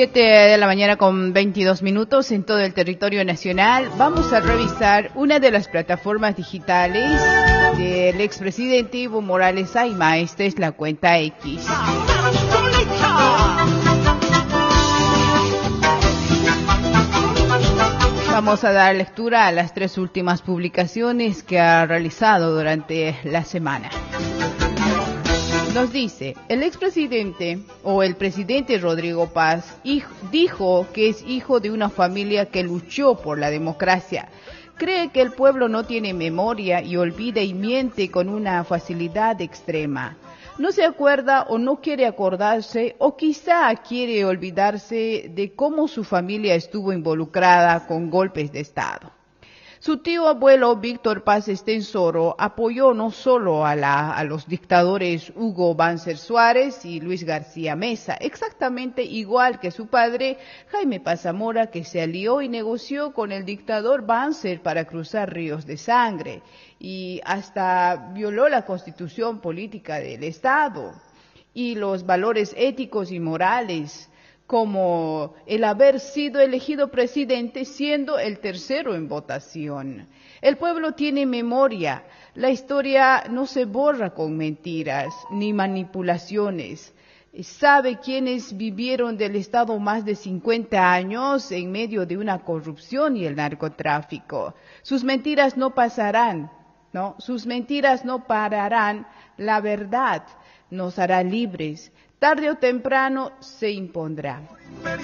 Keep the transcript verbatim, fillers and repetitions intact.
siete de la mañana con veintidós minutos en todo el territorio nacional. Vamos a revisar una de las plataformas digitales del expresidente Evo Morales Ayma. Esta es la cuenta X. Vamos a dar lectura a las tres últimas publicaciones que ha realizado durante la semana. Nos dice, el expresidente o el presidente Rodrigo Paz hijo, dijo que es hijo de una familia que luchó por la democracia. Cree que el pueblo no tiene memoria y olvida y miente con una facilidad extrema. No se acuerda o no quiere acordarse o quizá quiere olvidarse de cómo su familia estuvo involucrada con golpes de Estado. Su tío abuelo Víctor Paz Estenssoro apoyó no solo a, la, a los dictadores Hugo Banzer Suárez y Luis García Meza, exactamente igual que su padre Jaime Paz Zamora, que se alió y negoció con el dictador Banzer para cruzar ríos de sangre y hasta violó la constitución política del Estado y los valores éticos y morales, como el haber sido elegido presidente siendo el tercero en votación. El pueblo tiene memoria, la historia no se borra con mentiras ni manipulaciones. Sabe quiénes vivieron del Estado más de cincuenta años en medio de una corrupción y el narcotráfico. Sus mentiras no pasarán, ¿no? Sus mentiras no pararán, la verdad nos hará libres. Tarde o temprano se impondrá.